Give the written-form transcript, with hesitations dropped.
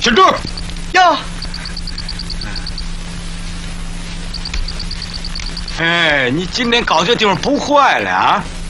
小柱， 哟， 哎，你今天搞这地方不坏了啊？